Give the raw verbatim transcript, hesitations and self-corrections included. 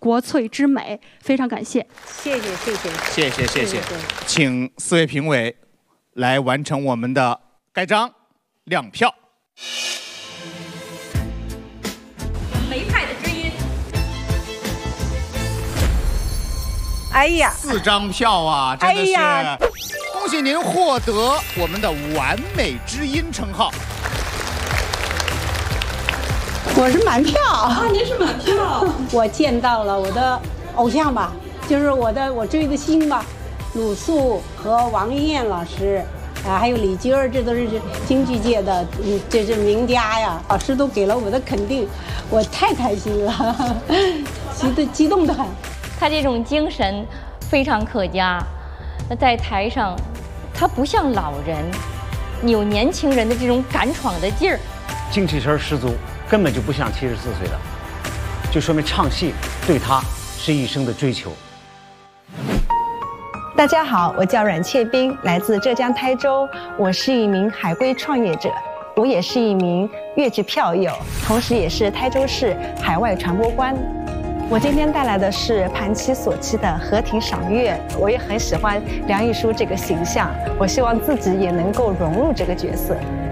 国粹之美，非常感谢。 谢谢谢谢谢谢谢谢，请四位评委来完成我们的盖章亮票。 梅派的知音。 哎呀， 四张票啊，真的是！ 哎呀， 恭喜您获得我们的完美知音称号。 我是满票啊，您是满票。 我见到了我的偶像吧，就是我的我追的星吧，鲁肃和王艳老师。啊，还有李娟儿，这都是京剧界的，嗯，这是名家呀。老师都给了我的肯定，我太开心了，激动激动的很。 他这种精神非常可嘉，在台上，他不像老人，有年轻人的这种敢闯的劲儿， 精气神十足，根本就不像七十四岁的，就说明唱戏对他是一生的追求。 大家好，我叫阮切冰，来自浙江台州。我是一名海归创业者，我也是一名越剧票友，同时也是台州市海外传播官。我今天带来的是盘棋索妻的和庭赏月。我也很喜欢梁玉书这个形象，我希望自己也能够融入这个角色。